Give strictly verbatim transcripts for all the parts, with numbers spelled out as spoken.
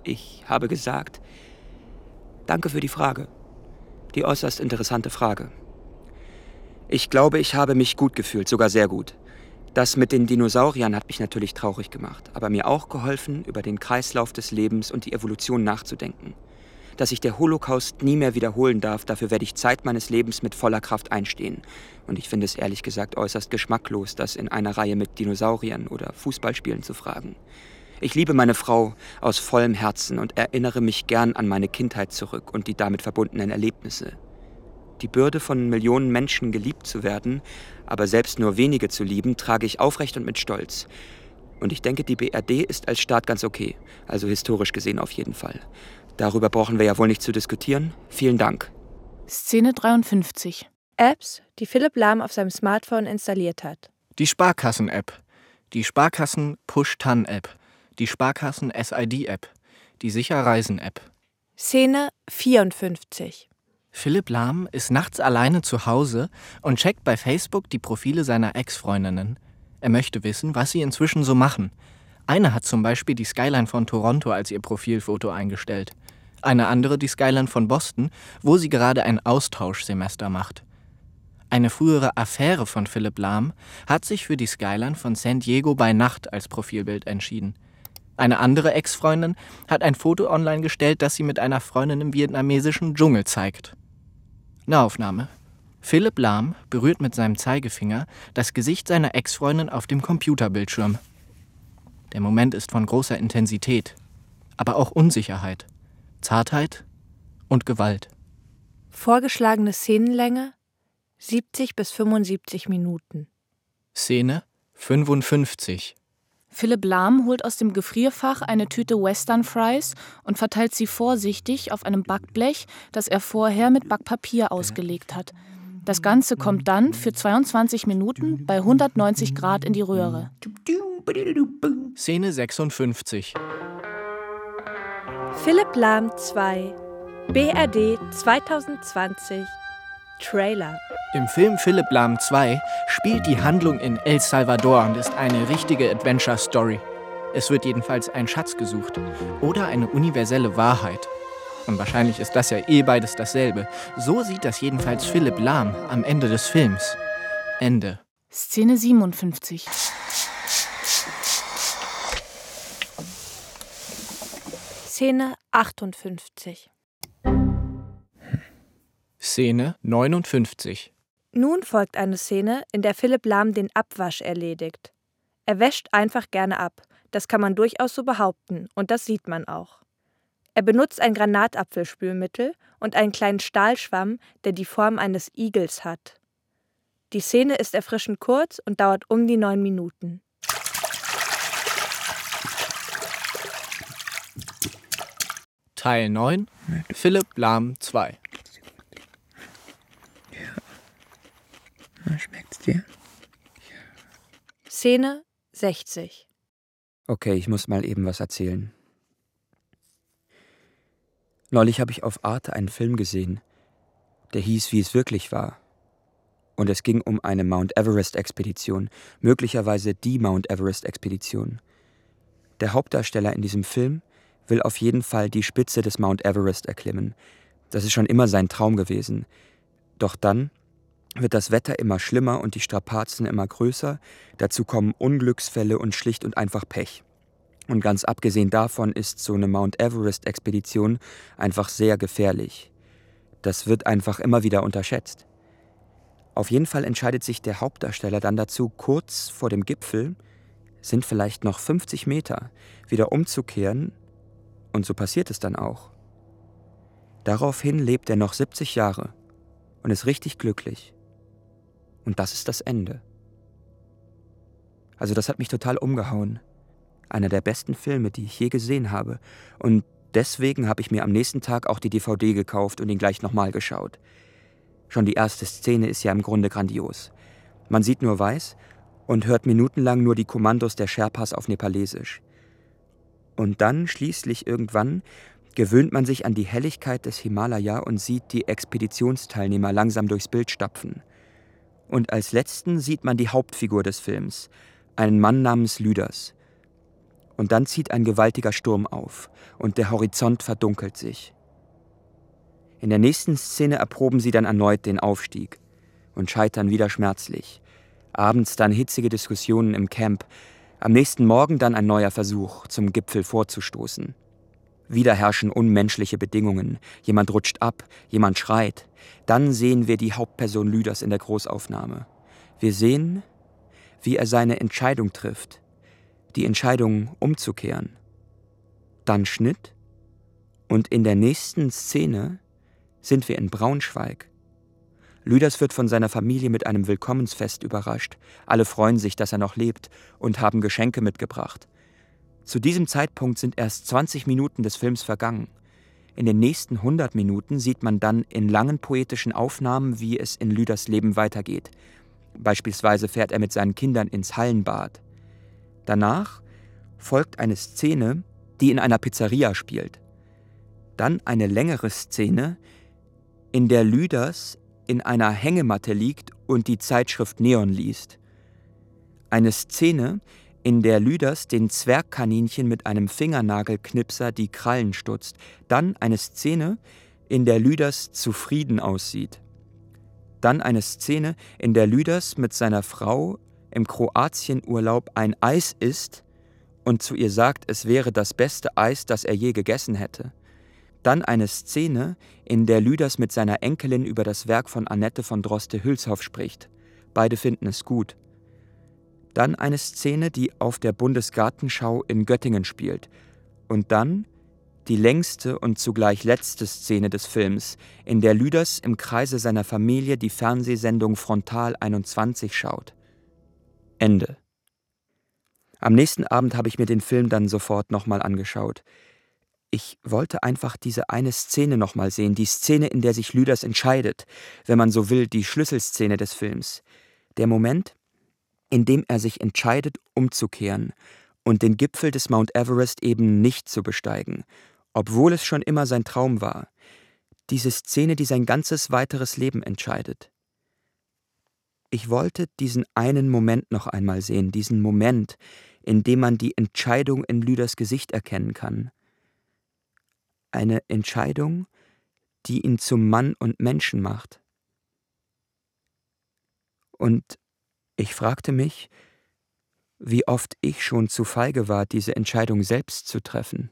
Ich habe gesagt, danke für die Frage. Die äußerst interessante Frage. Ich glaube, ich habe mich gut gefühlt, sogar sehr gut. Das mit den Dinosauriern hat mich natürlich traurig gemacht, aber mir auch geholfen, über den Kreislauf des Lebens und die Evolution nachzudenken. Dass sich der Holocaust nie mehr wiederholen darf, dafür werde ich Zeit meines Lebens mit voller Kraft einstehen. Und ich finde es ehrlich gesagt äußerst geschmacklos, das in einer Reihe mit Dinosauriern oder Fußballspielen zu fragen. Ich liebe meine Frau aus vollem Herzen und erinnere mich gern an meine Kindheit zurück und die damit verbundenen Erlebnisse. Die Bürde, von Millionen Menschen geliebt zu werden, aber selbst nur wenige zu lieben, trage ich aufrecht und mit Stolz. Und ich denke, die B R D ist als Staat ganz okay, also historisch gesehen auf jeden Fall. Darüber brauchen wir ja wohl nicht zu diskutieren. Vielen Dank. Szene dreiundfünfzig. Apps, die Philipp Lahm auf seinem Smartphone installiert hat. Die Sparkassen-App, die Sparkassen-Push-Tan-App, die Sparkassen-S I D-App, die Sicher-Reisen-App. Szene vierundfünfzig. Philipp Lahm ist nachts alleine zu Hause und checkt bei Facebook die Profile seiner Ex-Freundinnen. Er möchte wissen, was sie inzwischen so machen. Eine hat zum Beispiel die Skyline von Toronto als ihr Profilfoto eingestellt. Eine andere die Skyline von Boston, wo sie gerade ein Austauschsemester macht. Eine frühere Affäre von Philipp Lahm hat sich für die Skyline von San Diego bei Nacht als Profilbild entschieden. Eine andere Ex-Freundin hat ein Foto online gestellt, das sie mit einer Freundin im vietnamesischen Dschungel zeigt. Nahaufnahme. Philipp Lahm berührt mit seinem Zeigefinger das Gesicht seiner Ex-Freundin auf dem Computerbildschirm. Der Moment ist von großer Intensität, aber auch Unsicherheit, Zartheit und Gewalt. Vorgeschlagene Szenenlänge siebzig bis fünfundsiebzig Minuten. Szene fünfundfünfzig. Philipp Lahm holt aus dem Gefrierfach eine Tüte Western Fries und verteilt sie vorsichtig auf einem Backblech, das er vorher mit Backpapier ausgelegt hat. Das Ganze kommt dann für zweiundzwanzig Minuten bei hundertneunzig Grad in die Röhre. Szene sechsundfünfzig. Philipp Lahm zwei, B R D zweitausendzwanzig, Trailer. Im Film Philipp Lahm zwei spielt die Handlung in El Salvador und ist eine richtige Adventure-Story. Es wird jedenfalls ein Schatz gesucht oder eine universelle Wahrheit. Und wahrscheinlich ist das ja eh beides dasselbe. So sieht das jedenfalls Philipp Lahm am Ende des Films. Ende. Szene siebenundfünfzig. Szene achtundfünfzig. Szene neunundfünfzig. Nun folgt eine Szene, in der Philipp Lahm den Abwasch erledigt. Er wäscht einfach gerne ab. Das kann man durchaus so behaupten und das sieht man auch. Er benutzt ein Granatapfelspülmittel und einen kleinen Stahlschwamm, der die Form eines Igels hat. Die Szene ist erfrischend kurz und dauert um die neun Minuten. Teil neun. Philipp Lahm zwei. Ja. Schmeckt's dir? Szene sechzig. Okay, ich muss mal eben was erzählen. Neulich habe ich auf Arte einen Film gesehen, der hieß Wie es wirklich war. Und es ging um eine Mount Everest-Expedition, möglicherweise die Mount Everest-Expedition. Der Hauptdarsteller in diesem Film will auf jeden Fall die Spitze des Mount Everest erklimmen. Das ist schon immer sein Traum gewesen. Doch dann wird das Wetter immer schlimmer und die Strapazen immer größer. Dazu kommen Unglücksfälle und schlicht und einfach Pech. Und ganz abgesehen davon ist so eine Mount Everest-Expedition einfach sehr gefährlich. Das wird einfach immer wieder unterschätzt. Auf jeden Fall entscheidet sich der Hauptdarsteller dann dazu, kurz vor dem Gipfel, sind vielleicht noch fünfzig Meter, wieder umzukehren. Und so passiert es dann auch. Daraufhin lebt er noch siebzig Jahre und ist richtig glücklich. Und das ist das Ende. Also das hat mich total umgehauen. Einer der besten Filme, die ich je gesehen habe. Und deswegen habe ich mir am nächsten Tag auch die D V D gekauft und ihn gleich nochmal geschaut. Schon die erste Szene ist ja im Grunde grandios. Man sieht nur weiß und hört minutenlang nur die Kommandos der Sherpas auf Nepalesisch. Und dann, schließlich irgendwann, gewöhnt man sich an die Helligkeit des Himalaya und sieht die Expeditionsteilnehmer langsam durchs Bild stapfen. Und als letzten sieht man die Hauptfigur des Films, einen Mann namens Lüders. Und dann zieht ein gewaltiger Sturm auf und der Horizont verdunkelt sich. In der nächsten Szene erproben sie dann erneut den Aufstieg und scheitern wieder schmerzlich. Abends dann hitzige Diskussionen im Camp. Am nächsten Morgen dann ein neuer Versuch, zum Gipfel vorzustoßen. Wieder herrschen unmenschliche Bedingungen. Jemand rutscht ab, jemand schreit. Dann sehen wir die Hauptperson Lüders in der Großaufnahme. Wir sehen, wie er seine Entscheidung trifft. Die Entscheidung umzukehren. Dann Schnitt. Und in der nächsten Szene sind wir in Braunschweig. Lüders wird von seiner Familie mit einem Willkommensfest überrascht. Alle freuen sich, dass er noch lebt und haben Geschenke mitgebracht. Zu diesem Zeitpunkt sind erst zwanzig Minuten des Films vergangen. In den nächsten hundert Minuten sieht man dann in langen poetischen Aufnahmen, wie es in Lüders Leben weitergeht. Beispielsweise fährt er mit seinen Kindern ins Hallenbad. Danach folgt eine Szene, die in einer Pizzeria spielt. Dann eine längere Szene, in der Lüders in einer Hängematte liegt und die Zeitschrift Neon liest. Eine Szene, in der Lüders den Zwergkaninchen mit einem Fingernagelknipser die Krallen stutzt. Dann eine Szene, in der Lüders zufrieden aussieht. Dann eine Szene, in der Lüders mit seiner Frau im Kroatienurlaub ein Eis isst und zu ihr sagt, es wäre das beste Eis, das er je gegessen hätte. Dann eine Szene, in der Lüders mit seiner Enkelin über das Werk von Annette von Droste-Hülshoff spricht. Beide finden es gut. Dann eine Szene, die auf der Bundesgartenschau in Göttingen spielt. Und dann die längste und zugleich letzte Szene des Films, in der Lüders im Kreise seiner Familie die Fernsehsendung Frontal einundzwanzig schaut. Ende. Am nächsten Abend habe ich mir den Film dann sofort nochmal angeschaut. Ich wollte einfach diese eine Szene nochmal sehen, die Szene, in der sich Lüders entscheidet, wenn man so will, die Schlüsselszene des Films. Der Moment, in dem er sich entscheidet, umzukehren und den Gipfel des Mount Everest eben nicht zu besteigen, obwohl es schon immer sein Traum war. Diese Szene, die sein ganzes weiteres Leben entscheidet. Ich wollte diesen einen Moment noch einmal sehen, diesen Moment, in dem man die Entscheidung in Lüders Gesicht erkennen kann. Eine Entscheidung, die ihn zum Mann und Menschen macht. Und ich fragte mich, wie oft ich schon zu feige war, diese Entscheidung selbst zu treffen.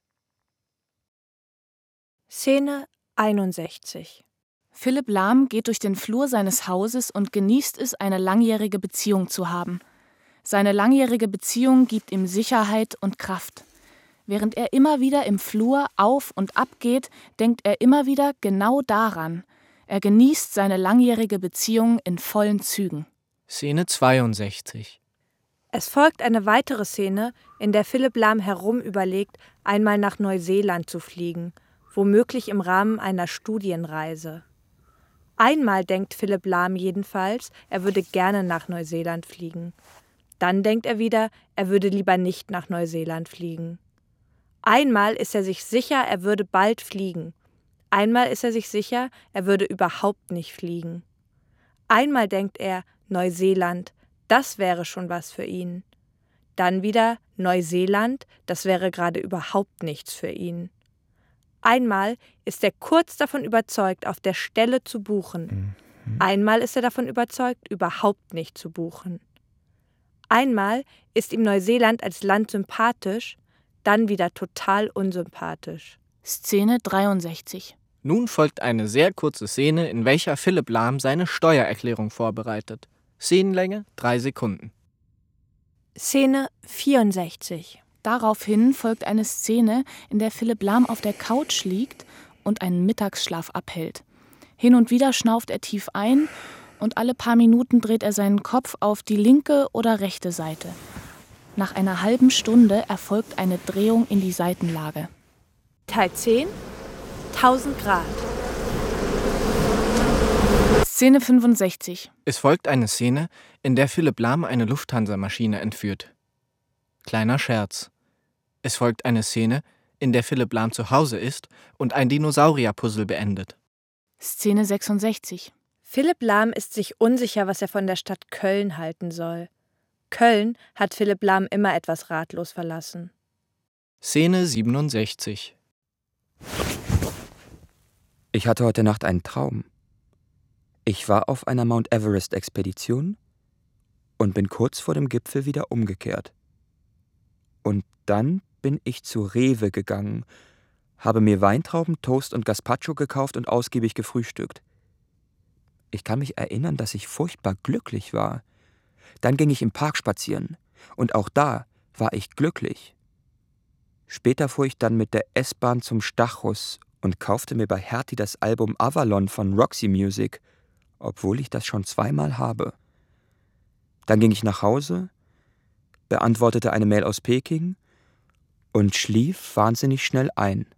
Szene einundsechzig. Philipp Lahm geht durch den Flur seines Hauses und genießt es, eine langjährige Beziehung zu haben. Seine langjährige Beziehung gibt ihm Sicherheit und Kraft. Während er immer wieder im Flur auf und ab geht, denkt er immer wieder genau daran. Er genießt seine langjährige Beziehung in vollen Zügen. Szene zweiundsechzig. Es folgt eine weitere Szene, in der Philipp Lahm herumüberlegt, einmal nach Neuseeland zu fliegen, womöglich im Rahmen einer Studienreise. Einmal denkt Philipp Lahm jedenfalls, er würde gerne nach Neuseeland fliegen. Dann denkt er wieder, er würde lieber nicht nach Neuseeland fliegen. Einmal ist er sich sicher, er würde bald fliegen. Einmal ist er sich sicher, er würde überhaupt nicht fliegen. Einmal denkt er, Neuseeland, das wäre schon was für ihn. Dann wieder Neuseeland, das wäre gerade überhaupt nichts für ihn. Einmal ist er kurz davon überzeugt, auf der Stelle zu buchen. Mhm. Einmal ist er davon überzeugt, überhaupt nicht zu buchen. Einmal ist ihm Neuseeland als Land sympathisch, dann wieder total unsympathisch. Szene dreiundsechzig. Nun folgt eine sehr kurze Szene, in welcher Philipp Lahm seine Steuererklärung vorbereitet. Szenenlänge drei Sekunden. Szene vierundsechzig. Daraufhin folgt eine Szene, in der Philipp Lahm auf der Couch liegt und einen Mittagsschlaf abhält. Hin und wieder schnauft er tief ein und alle paar Minuten dreht er seinen Kopf auf die linke oder rechte Seite. Nach einer halben Stunde erfolgt eine Drehung in die Seitenlage. Teil zehn. tausend Grad. Szene fünfundsechzig. Es folgt eine Szene, in der Philipp Lahm eine Lufthansa-Maschine entführt. Kleiner Scherz. Es folgt eine Szene, in der Philipp Lahm zu Hause ist und ein Dinosaurier-Puzzle beendet. Szene sechsundsechzig. Philipp Lahm ist sich unsicher, was er von der Stadt Köln halten soll. Köln hat Philipp Lahm immer etwas ratlos verlassen. Szene siebenundsechzig. Ich hatte heute Nacht einen Traum. Ich war auf einer Mount Everest-Expedition und bin kurz vor dem Gipfel wieder umgekehrt. Und dann bin ich zu Rewe gegangen, habe mir Weintrauben, Toast und Gazpacho gekauft und ausgiebig gefrühstückt. Ich kann mich erinnern, dass ich furchtbar glücklich war. Dann ging ich im Park spazieren und auch da war ich glücklich. Später fuhr ich dann mit der S-Bahn zum Stachus und kaufte mir bei Hertie das Album Avalon von Roxy Music, obwohl ich das schon zweimal habe. Dann ging ich nach Hause, beantwortete eine Mail aus Peking und schlief wahnsinnig schnell ein.